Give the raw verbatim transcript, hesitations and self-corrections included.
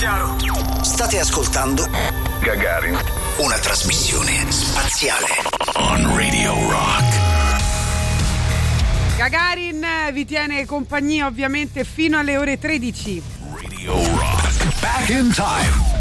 Chiaro. State ascoltando Gagarin, una trasmissione spaziale on Radio Rock. Gagarin vi tiene compagnia ovviamente fino alle ore tredici. Radio Rock. Back in time.